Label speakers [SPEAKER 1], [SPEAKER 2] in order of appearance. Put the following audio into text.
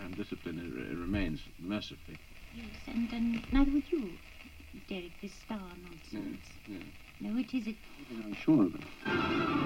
[SPEAKER 1] Discipline remains, mercifully.
[SPEAKER 2] Yes, and neither would you, Derek, this star nonsense.
[SPEAKER 1] Yeah.
[SPEAKER 2] No, it isn't.
[SPEAKER 1] I'm sure of it.